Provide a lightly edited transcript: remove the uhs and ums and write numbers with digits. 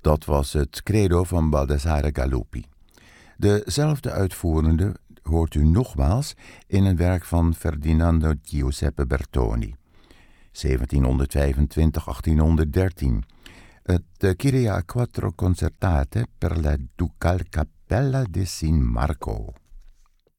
Dat was het credo van Baldassare Galuppi. Dezelfde uitvoerende hoort u nogmaals in een werk van Ferdinando Giuseppe Bertoni, 1725-1813. Het Kyrie a quattro concertate per la Ducal Cappella di San Marco.